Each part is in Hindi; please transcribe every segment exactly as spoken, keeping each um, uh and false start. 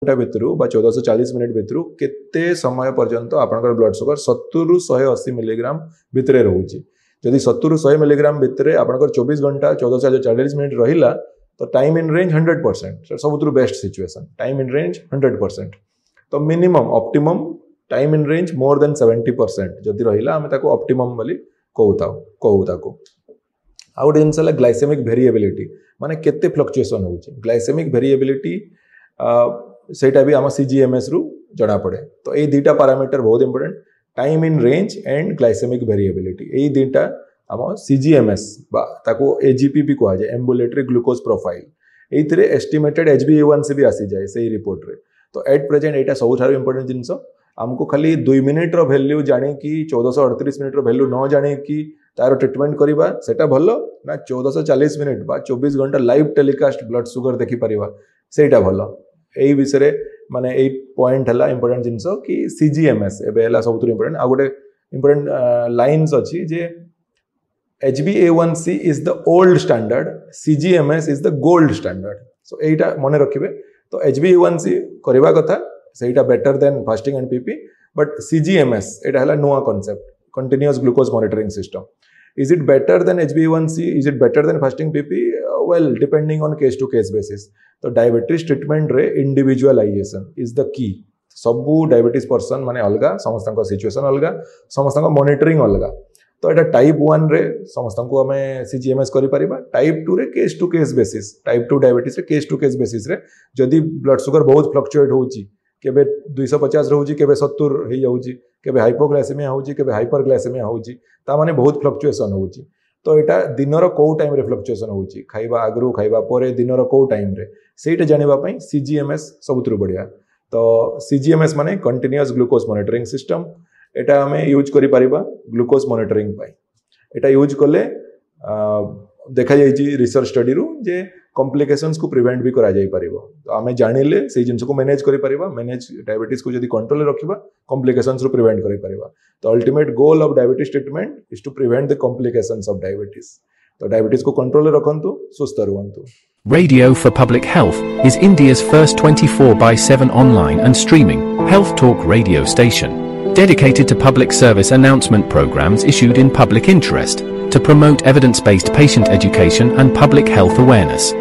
घंटा भितर बा चौदह सौ चालीस मिनिट भितर केते समय पर्यंत आपनकर ब्लड सुगर सत्तर रु एक सौ अस्सी मिलीग्राम भितर रहउची। जदि सत्तर रु सौ मिलीग्राम भितर आपनकर चौबीस घंटा चौदह सौ चालीस मिनिट रहिला तो time in range hundred percent सबुठु best situation time in range hundred percent. तो minimum optimum time in range more than seventy percent जदि रहिला आमे ताको ऑप्टिमम बोली कहूताउ कहू ताको। आ गोटे जिनस है ग्लाइसेमिक वेरिएबिलिटी माने केते फ्लक्चुएशन होउची। ग्लाइसेमिक वेरिएबिलिटी सेटा भी आम सीजीएमएस रु जना पड़े। तो ये दुटा पैरामीटर बहुत important time in range and glycaemic variability ये दुटा आम सीजीएमएस बा ताको एजीपी भी कहा जाए एम्बुलेटरी ग्लूकोज प्रोफाइल ये एस्टिमेटेड एचबीएवन सी भी आसी जाए से रिपोर्ट रे। तो एट प्रेजेंट यहाँ सब इंपोर्टेंट जिनस आमको खाली दुई मिनिट रो वैल्यू जाने की चौदह सौ अड़तीस मिनिट रो वैल्यू न जाने की तार ट्रिटमेंट करवा सेटा भलो ना चौदह सौ चालीस मिनिट बा चौबीस घंटा लाइव टेलीकास्ट ब्लड सुगर देखि परिवा सेटा भलो। यही विषय माने यही पॉइंट है इंपोर्टेंट जिनस कि सीजीएमएस एबे हला सबुठ इंपोर्टेंट। आ गोटे इंपोर्टेंट लाइन्स अच्छी जे H B A one C is the old standard सीजीएमएस is the gold standard. सो यहीटा मन रखिए। तो एच बी ए वन सी करवा कथा सेटा better than fasting and PP but सीजीएमएस एटा हला नुआ concept continuous glucose monitoring system. Is it better than H b A one C? Is it better than fasting P P? Uh, well, depending on case to case basis. तो डायबिटीज ट्रीटमेंट रे इंडिविजुअलाइजेशन इज द की। सबू डायबिटीज पर्सन माने अलगा समस्त सिचुएशन अलगा समस्त मॉनिटरिंग अलगा। तो यहाँ टाइप वन रे समस्त को आम सीजीएमएस कर टाइप टू रे case to case basis type two diabetes रे केस टू केस बेसिस रे जदि ब्लड सुगर बहुत फ्लक्चुएट होउची केबे दुई सौ पचास रहउची केबे सत्तर हो जाउची केबे हाइपोग्लाइसेमिया होउची केबे हाइपरग्लाइसेमिया होउची ता माने बहुत फ्लक्चुएशन होउची। तो यहाँ दिनर कौ टाइम रे फ्लक्चुएशन होउची खाइबा आगरू खाइबा परे दिनर कौ टाइम रे सेटा जानिबा पई सीजीएमएस सबुठु बढ़िया। तो सीजीएमएस माने कंटिन्यूअस ग्लूकोज मॉनिटरिंग सिस्टम एटा हमें यूज करि परिबा ग्लूकोज मॉनिटरिंग पई। एटा यूज कले देखा जाइए रिसर्च स्टडी रु जे कॉम्प्लिकेशंस को प्रिवेंट भी करा जाई परिबो। तो आमे जानिले से जिंस को मैनेज करि परिबा मैनेज डायबिटीज को जदी कंट्रोल रखिबा कॉम्प्लिकेशंस रु प्रिवेंट करि परिबा। तो ultimate goal of diabetes treatment is to prevent the complications of diabetes. तो डायबिटीज को control रखंतु सुस्थ रहंतु। Radio for Public Health is India's first twenty-four by seven online and streaming health talk radio station dedicated to public service announcement programs issued in public interest to promote evidence-based patient education and public health awareness.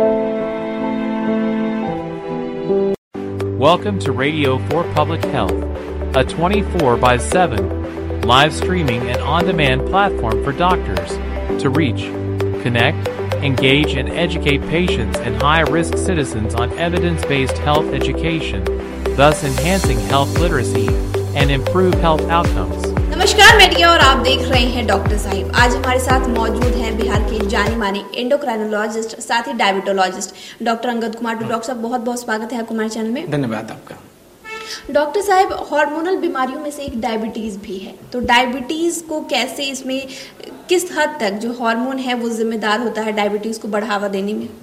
Welcome to Radio for Public Health, a twenty-four by seven live streaming and on-demand platform for doctors to reach, connect, engage and educate patients and high-risk citizens on evidence-based health education, thus enhancing health literacy and improve health outcomes. नमस्कार मैं टिया और आप देख रहे हैं डॉक्टर साहिब। आज हमारे साथ मौजूद हैं बिहार के जाने माने एंडोक्राइनोलॉजिस्ट साथ ही डायबिटोलॉजिस्ट डॉक्टर अंगद कुमार। तो डॉक्टर साहब बहुत बहुत स्वागत है आपको हमारे चैनल में। धन्यवाद आपका। डॉक्टर साहब हार्मोनल बीमारियों में से एक डायबिटीज भी है, तो डायबिटीज को कैसे इसमें किस हद तक जो हार्मोन है वो जिम्मेदार होता है डायबिटीज को बढ़ावा देने में?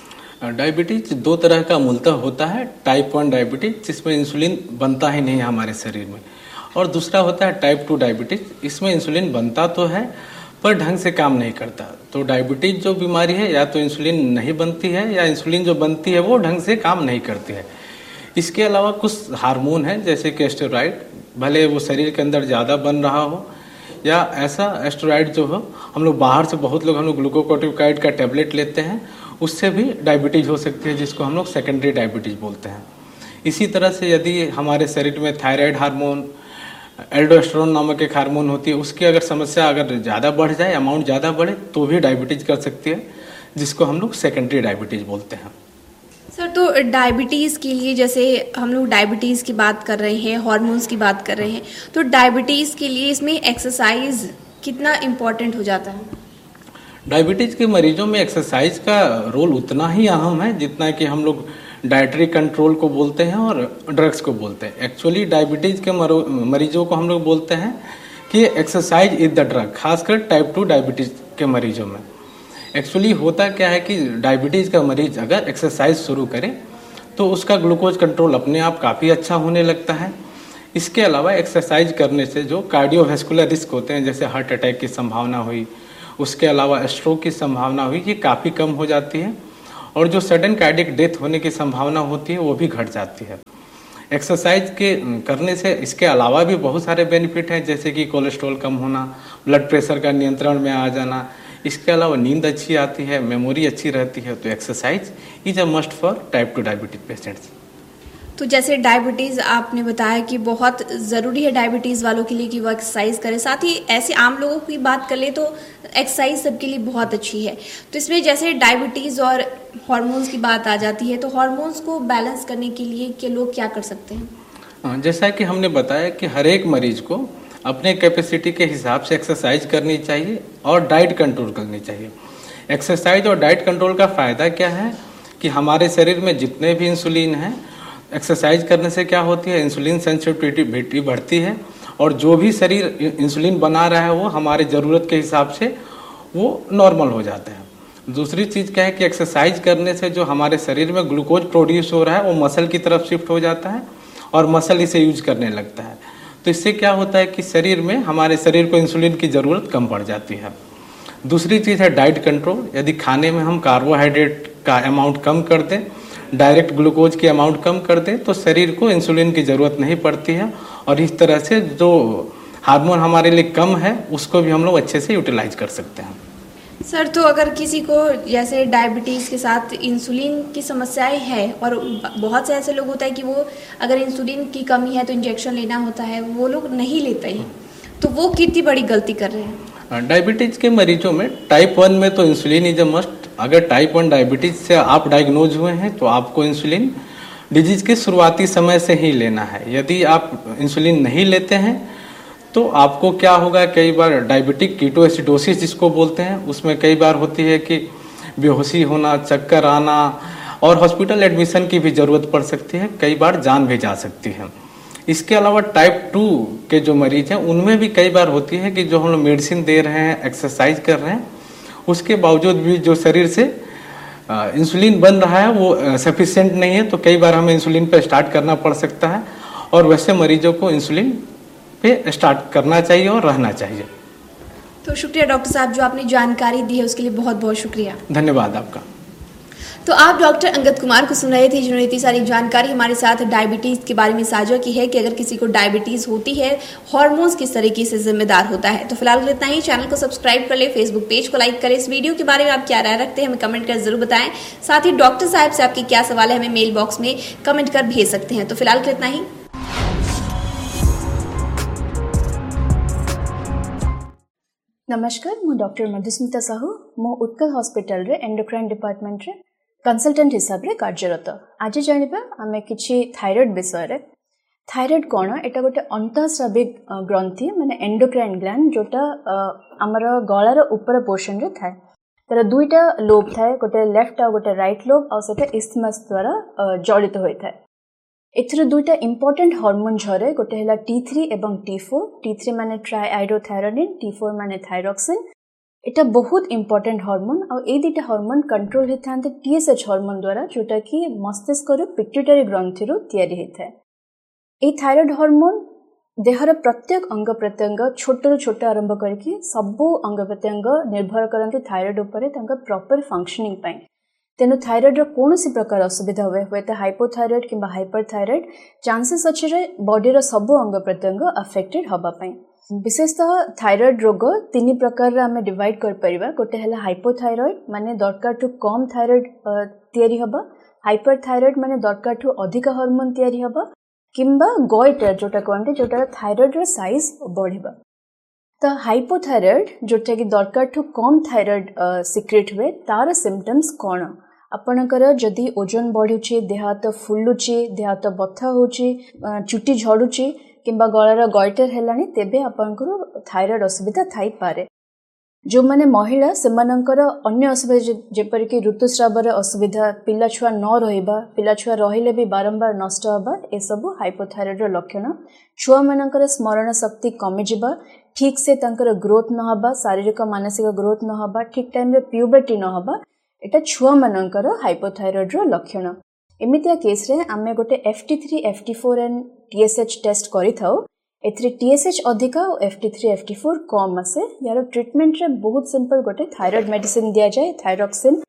डायबिटीज दो तरह का मूलतः होता है। टाइप वन डायबिटीज जिसमें इंसुलिन बनता ही नहीं है हमारे शरीर में, और दूसरा होता है टाइप टू डायबिटीज इसमें इंसुलिन बनता तो है पर ढंग से काम नहीं करता। तो डायबिटीज जो बीमारी है या तो इंसुलिन नहीं बनती है या इंसुलिन जो बनती है वो ढंग से काम नहीं करती है। इसके अलावा कुछ हार्मोन है जैसे कि एस्टेरॉइड, भले वो शरीर के अंदर ज़्यादा बन रहा हो या ऐसा एस्टेरॉइड जो हो हम लोग बाहर से बहुत लोग हम लोग ग्लूकोकोर्टिकोइड का टेबलेट लेते हैं उससे भी डायबिटीज हो सकती है जिसको हम लोग सेकेंडरी डायबिटीज बोलते हैं। इसी तरह से यदि हमारे शरीर में थायराइड हार्मोन एल्डोस्टेरोन नामक एक हार्मोन होती है उसकी अगर समस्या अगर ज़्यादा बढ़ जाए अमाउंट ज़्यादा बढ़े तो भी डायबिटीज कर सकती है जिसको हम लोग सेकेंडरी डायबिटीज बोलते हैं। सर तो डायबिटीज़ के लिए जैसे हम लोग डायबिटीज़ की बात कर रहे हैं हार्मोन्स की बात कर रहे हैं तो डायबिटीज़ के लिए इसमें एक्सरसाइज कितना इम्पोर्टेंट हो जाता है? डायबिटीज के मरीजों में एक्सरसाइज का रोल उतना ही अहम है जितना कि हम लोग डाइटरी कंट्रोल को बोलते हैं और ड्रग्स को बोलते हैं। एक्चुअली डायबिटीज के मरीजों को हम लोग बोलते हैं कि एक्सरसाइज इज द ड्रग, खासकर टाइप टू डायबिटीज के मरीजों में। एक्चुअली होता क्या है कि डायबिटीज का मरीज अगर एक्सरसाइज शुरू करे तो उसका ग्लूकोज कंट्रोल अपने आप काफ़ी अच्छा होने लगता है। इसके अलावा एक्सरसाइज करने से जो कार्डियोवैस्कुलर रिस्क होते हैं जैसे हार्ट अटैक की संभावना हुई, उसके अलावा स्ट्रोक की संभावना हुई, ये काफ़ी कम हो जाती है। और जो सडन कार्डियक डेथ होने की संभावना होती है वो भी घट जाती है। एक्सरसाइज के करने से इसके अलावा भी बहुत सारे बेनिफिट हैं, जैसे कि कोलेस्ट्रॉल कम होना, ब्लड प्रेशर का नियंत्रण में आ जाना, इसके अलावा नींद अच्छी आती है, मेमोरी अच्छी रहती है। तो exercise is a must for type two diabetes patients. तो जैसे डायबिटीज़ आपने बताया कि बहुत ज़रूरी है डायबिटीज़ वालों के लिए कि वो एक्सरसाइज करें, साथ ही ऐसे आम लोगों की बात कर ले तो एक्सरसाइज सबके लिए बहुत अच्छी है। तो इसमें जैसे डायबिटीज़ और हार्मोन्स की बात आ जाती है, तो हार्मोन्स को बैलेंस करने के लिए के लोग क्या कर सकते हैं? जैसा कि हमने बताया कि हर एक मरीज को अपने कैपेसिटी के हिसाब से एक्सरसाइज करनी चाहिए और डाइट कंट्रोल करनी चाहिए। एक्सरसाइज और डाइट कंट्रोल का फ़ायदा क्या है कि हमारे शरीर में जितने भी इंसुलिन हैं, एक्सरसाइज करने से क्या होती है, इंसुलिन सेंसिटिविटी बढ़ती है और जो भी शरीर इंसुलिन बना रहा है वो हमारे ज़रूरत के हिसाब से वो नॉर्मल हो जाता है। दूसरी चीज़ क्या है कि एक्सरसाइज करने से जो हमारे शरीर में ग्लूकोज प्रोड्यूस हो रहा है वो मसल की तरफ शिफ्ट हो जाता है और मसल इसे यूज करने लगता है। तो इससे क्या होता है कि शरीर में हमारे शरीर को इंसुलिन की ज़रूरत कम पड़ जाती है। दूसरी चीज़ है डाइट कंट्रोल। यदि खाने में हम कार्बोहाइड्रेट का अमाउंट कम कर दें, डायरेक्ट ग्लूकोज की अमाउंट कम कर दें, तो शरीर को इंसुलिन की ज़रूरत नहीं पड़ती है और इस तरह से जो हार्मोन हमारे लिए कम है उसको भी हम लोग अच्छे से यूटिलाइज कर सकते हैं। सर, तो अगर किसी को जैसे डायबिटीज़ के साथ इंसुलिन की समस्याएं है और बहुत से ऐसे लोग होता है कि वो अगर इंसुलिन की कमी है तो इंजेक्शन लेना होता है, वो लोग नहीं लेते हैं, तो वो कितनी बड़ी गलती कर रहे हैं? डायबिटीज़ के मरीजों में टाइप वन में तो इंसुलिन इज अ मस्ट। अगर टाइप वन डायबिटीज़ से आप डायग्नोज हुए हैं तो आपको इंसुलिन डिजीज के शुरुआती समय से ही लेना है। यदि आप इंसुलिन नहीं लेते हैं तो आपको क्या होगा, कई बार डायबिटिक कीटोएसिडोसिस जिसको बोलते हैं, उसमें कई बार होती है कि बेहोशी होना, चक्कर आना और हॉस्पिटल एडमिशन की भी ज़रूरत पड़ सकती है, कई बार जान भी जा सकती है। इसके अलावा टाइप टू के जो मरीज हैं उनमें भी कई बार होती है कि जो हम लोग मेडिसिन दे रहे हैं, एक्सरसाइज कर रहे हैं, उसके बावजूद भी जो शरीर से इंसुलिन बन रहा है वो सफिशिएंट नहीं है, तो कई बार हमें इंसुलिन पर स्टार्ट करना पड़ सकता है और वैसे मरीजों को इंसुलिन पे स्टार्ट करना चाहिए और रहना चाहिए। तो शुक्रिया डॉक्टर साहब, जो आपने जानकारी दी है उसके लिए बहुत बहुत शुक्रिया। धन्यवाद आपका। तो आप डॉक्टर अंगद कुमार को सुन रहे थे, जिन्होंने इतनी सारी जानकारी हमारे साथ डायबिटीज़ के बारे में साझा की है कि अगर किसी को डायबिटीज़ होती है, हार्मोन्स किस तरीके से जिम्मेदार होता है। तो फिलहाल इतना ही। चैनल को सब्सक्राइब कर ले, फेसबुक पेज को लाइक करें। इस वीडियो के बारे में आप क्या राय रखते हैं हमें कमेंट कर जरूर बताएं। साथ ही डॉक्टर साहब से आपके क्या सवाल है हमें मेल बॉक्स में कमेंट कर भेज सकते हैं। तो फिलहाल इतना ही। नमस्कार, मु डॉक्टर मधुस्मिता साहू। मु उत्कल हॉस्पिटल रे एंडोक्राइन डिपार्टमेंट रे कंसल्टेंट हिसाब रे कार्यरत। आज जानिबा आमे किछि थायराइड विषय रे। थायराइड कोन? एटा गोटे अंतःस्राविक ग्रंथि माने एंडोक्राइन ग्लैंड, जोटा हमर गळार ऊपर पोर्शन रे थाए। तर दुईटा लोब थाए, गोटे लेफ्ट आ गोटे राइट लोब, आ सेटा इस्थमस द्वारा जड़ित होय थाए। एथर दुईटा इंपोर्टेंट हार्मोन झरे, गोटे हला टी थ्री एवं टी फोर। टी थ्री माने ट्राइआइडोथायरोनिन, टी फोर माने थायरॉक्सिन। एटा बहुत इंपोर्टेंट हार्मोन और ए दुईटा हार्मोन कंट्रोल होता है टीएसएच हार्मोन द्वारा, जोटा कि मस्तिष्क पिट्यूटरी ग्रंथि तैयारी होता है। ए थायराइड हार्मोन देहर प्रत्येक अंग प्रत्यंग छोट छोट आरंभ करके सबू अंग प्रत्यंग निर्भर करते थायराइड उपर प्रॉपर फंक्शनिंग पाई। तेणु थायराइड कौन प्रकार असुविधा हुए हुए तो हाइपोथायराइड किंबा हाइपरथायराइड चांसेस अच्छे बॉडीर सबू अंग प्रत्यंग अफेक्टेड हवापाई। विशेषतः थायराइड रोग तीन प्रकार आम डिवाइड कर परिबा। गोटे है हाइपोथायराइड माने दरकार ठू कम थायराइड तैयारी हबा, हाइपरथायराइड माने दरकार ठू अधिक हार्मोन तैयारी हबा, किंबा गॉइटर जोटा कहते जोटा थायराइड साइज बढ़िबा। तो हाइपोथायराइड जोटा कि दरकार ठू कम थायराइड सिक्रेट हुए, तार सिम्पटम्स कौन? आपणकर जदि ओजन बढ़ुचे, देह हाथ फुलुचे, देह हाथ बथा होचे, चुटी झड़ुचे किंबा गलार गॉइटर हेलानी, तेबे आपणकर थायराइड असुविधा थाई पारे। जो माने महिला सेमानंकर अन्य असुविधा जेपरिक ऋतुस्रावर असुविधा, पिला छुआ न रहिबा, पिला छुआ रहिले भी बारंबार नष्ट हबा, ए सब हाइपोथायराइड रो लक्षण। छुआ मानकर स्मरण शक्ति कमी जिबा, ठीक से तंकर ग्रोथ न हबा, शारीरिक मानसिक ग्रोथ न हबा, ठीक टाइम रे प्यूबर्टी न हबा, एटा छुआ मानकर हाइपोथायराइड रो लक्षण। एमितिया केस रे आमे गोटे F T three, F T four and T S H test करि थाउ। एथरे टी एस एच अधिका और F T three, F T four कम आसे। यार ट्रीटमेंट रे बहुत सिंपल, गोटे थायराइड मेडिसिन दिया जाए, थायरॉक्सिन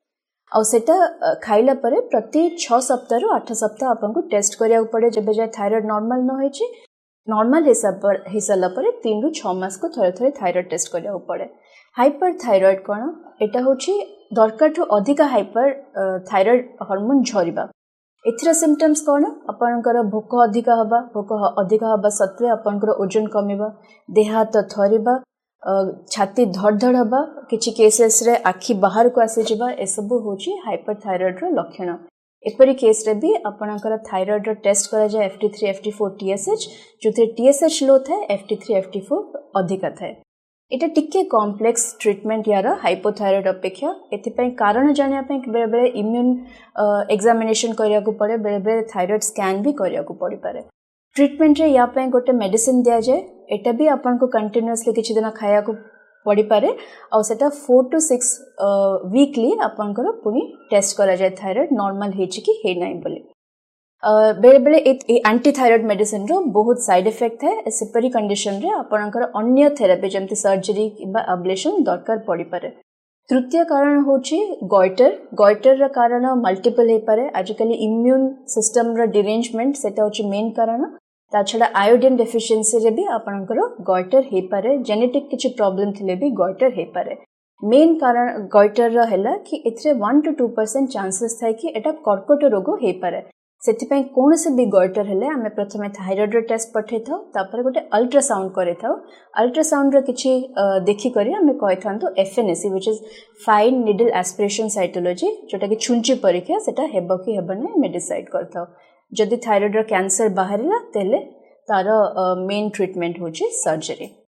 ଆଉ ସେଟା ଖାଇला ପରେ प्रति छह सप्ताह रु आठ सप्ताह आपको टेस्ट करिया पड़े जब जाय थायराइड नॉर्मल न होई छि नॉर्मल हिसाब पर हिसाला पर तीन रु छह मास को थरे थरे थायराइड टेस्ट करिया पड़े। हाइपर थायराइड कोन एटा होछि दरकार ठु अधिक हाइपर थायराइड हार्मोन झरिबा एथिरा सिम्पटम्स कोन आपनकर भूख अधिक हबा भूख अधिक हबा सत्वे आपनकर ओजन कमिबा देह हाथ थरिबा छाती धड़धड़ हबा किछि केसेस रे आखि बाहर को आसी जिबा ए सब होछि हाइपर थायराइड रो लक्षण। एपरि केस रे भी आपनकर थायराइड रो टेस्ट करा जाय F T three F T four T S H जोथे T S H लो थाए F T three F T four अधिक थाए। एटा टिके कॉम्प्लेक्स ट्रीटमेंट यार हाइपोथायराइड अपेक्षा एथिपई कारण जानिया पे बेले बेले इम्यून एग्जामिनेशन करिया को पड़े बेले बेले थायराइड स्कैन भी करिया को पड़ी पारे। ट्रीटमेंट रे या पे गोटे मेडिसिन दिया जाए एटा भी आपन को कंटीन्यूअसली किछि दिन खाया को पड़ी पारे और सेटा फोर टू सिक्स वीकली आपन को पुनी टेस्ट करा जाए थायराइड नॉर्मल हेछि कि हे नै बोली। बेले बेले एंटी थायराइड मेडिसिन रो बहुत साइड इफेक्ट है सेपरी कंडीशन रे आपनकर अन्य थेरेपी जमति सर्जरी किबा अब्लेशन दरकार पड़ी पारे। तृतीय कारण होछि गॉइटर गॉइटर रा कारण मल्टीपल हे पारे आजिकली इम्यून सिस्टम रा डिरेंजमेंट सेटा होछि मेन कारण ता छडा आयोडीन डेफिशिएंसी रे भी आपनकर गॉइटर हे पारे जेनेटिक किछि प्रॉब्लम थिले भी गॉइटर हे पारे। मेन कारण गॉइटर रा हैला कि एथरे one two two percent chances थाय कि एटा कर्कट रोग हे पारे। सेथिपई कोन से भी गॉइटर हेले आमे प्रथमे थायराइड रो टेस्ट पठे थाउ तापर गोटे अल्ट्रासाउंड करे थाउ अल्ट्रासाउंड रो किछि देखि करी आमे कहि थांतो FNAC which is fine needle aspiration cytology जोटा कि छुंची परीक्षा सेटा हेबो कि हेबो नै मे डिसाइड करथाउ। जदि थायराइड रो कैंसर बाहरिला तेले तार मेन ट्रीटमेंट होछि सर्जरी।